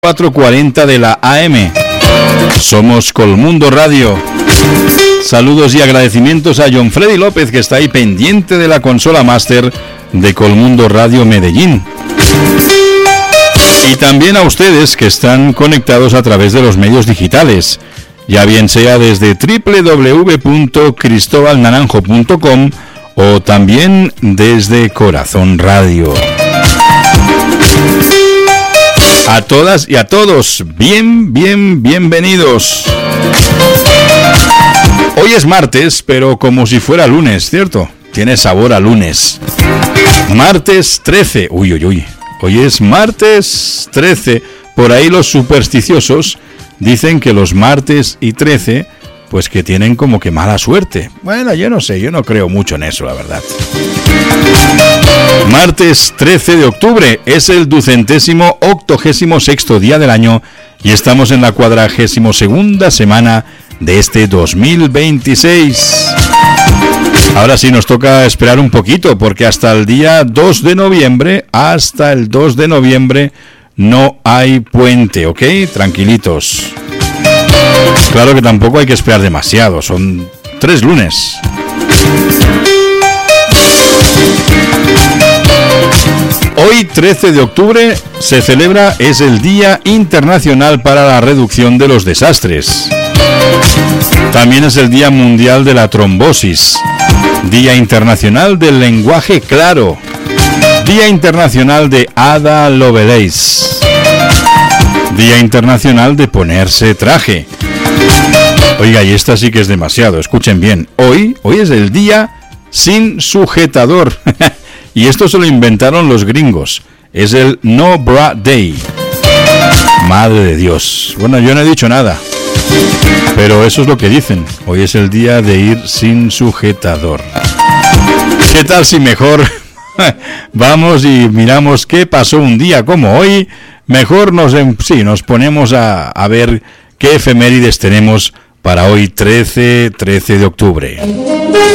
4:40 de la AM. Somos Colmundo Radio. Saludos y agradecimientos a John Freddy López, que está ahí pendiente de la consola máster de Colmundo Radio Medellín. Y también a ustedes que están conectados a través de los medios digitales, ya bien sea desde www.cristobalnaranjo.com o también desde Corazón Radio. A todas y a todos, bienvenidos. Hoy es martes, pero como si fuera lunes, ¿cierto? Tiene sabor a lunes. Martes 13, uy. Hoy es martes 13. Por ahí los supersticiosos dicen que los martes y 13, pues que tienen como que mala suerte. Bueno, yo no sé, yo no creo mucho en eso, la verdad. Martes 13 de octubre es el 286º día del año y estamos en la 42ª semana de este 2026. Ahora sí nos toca esperar un poquito porque hasta el día 2 de noviembre, no hay puente, ¿ok? Tranquilitos. Claro que tampoco hay que esperar demasiado, son 3 lunes. Hoy, 13 de octubre, se celebra, es el Día Internacional para la Reducción de los Desastres. También es el Día Mundial de la Trombosis, Día Internacional del Lenguaje Claro, Día Internacional de Ada Lovelace, Día Internacional de Ponerse Traje. Oiga, y esta sí que es demasiado, escuchen bien. Hoy es el Día Sin Sujetador. Y esto se lo inventaron los gringos. Es el No Bra Day. Madre de Dios. Bueno, yo no he dicho nada, pero eso es lo que dicen. Hoy es el día de ir sin sujetador. ¿Qué tal si mejor vamos y miramos qué pasó un día como hoy? Mejor nos ponemos a ver qué efemérides tenemos para hoy, 13 de octubre.